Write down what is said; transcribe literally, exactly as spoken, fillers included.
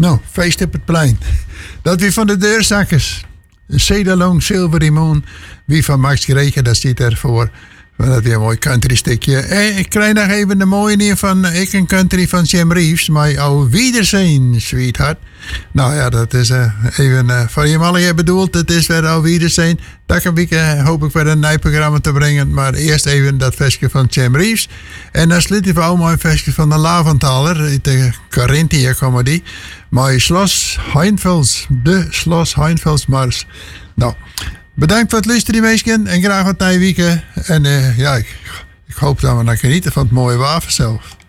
Nou, feest op het plein. Dat wie van de deurzakkers. Cedalong, Silvery Moon. Wie van Max Greken, dat zit ervoor. Dat weer een mooi country stukje. Eh, ik krijg nog even de mooie neer van Ik een Country van Jim Reeves. Maar au wiedersehen, sweetheart. Nou ja, dat is uh, even uh, voor je mannen bedoeld. Het is weer au wiedersehen. Dat een week uh, hoop ik weer een nieuw programma te brengen. Maar eerst even dat versje van Jim Reeves. En dan sluit ik ook maar een versje van de Laventaler. De Carinthia-comedie. Maar Schloss Heinfels. De Schloss Heinfels Mars. Nou... Bedankt voor het luisteren, mensen. En graag wat nieuwe weken. En uh, ja, ik, ik hoop dat we dan genieten van het mooie wapen zelf.